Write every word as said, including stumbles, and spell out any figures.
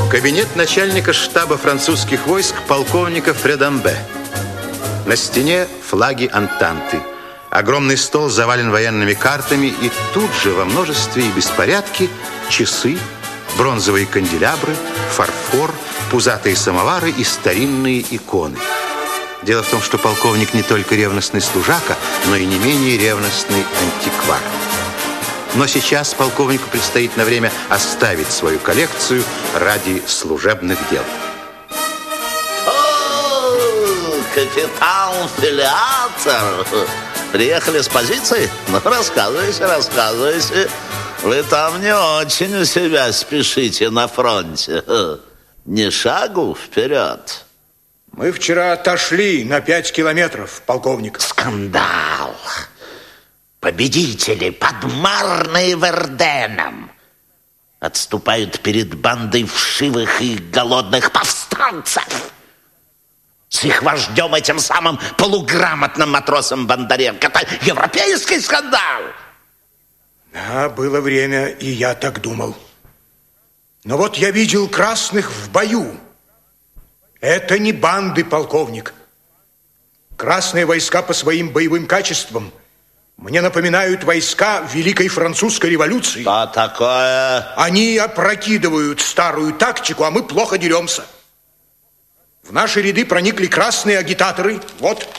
Кабинет начальника штаба французских войск полковника Фредамбе. На стене флаги Антанты. Огромный стол завален военными картами, и тут же во множестве и беспорядке часы, бронзовые канделябры, фарфор, пузатые самовары и старинные иконы. Дело в том, что полковник не только ревностный служака, но и не менее ревностный антиквар. Но сейчас полковнику предстоит на время оставить свою коллекцию ради служебных дел. О, капитан Филиатор! Приехали с позиции? Ну, рассказывайте, рассказывайте. Вы там не очень у себя спешите на фронте. Ни шагу вперед. Мы вчера отошли на пять километров, полковник. Скандал. Победители под Марной и Верденом отступают перед бандой вшивых и голодных повстанцев. С их вождем, этим самым полуграмотным матросом Бондаренко. Это европейский скандал. Да, было время, и я так думал. Но вот я видел красных в бою. Это не банды, полковник. Красные войска по своим боевым качествам мне напоминают войска Великой Французской революции. Что такое? Они опрокидывают старую тактику, а мы плохо деремся. В наши ряды проникли красные агитаторы. Вот.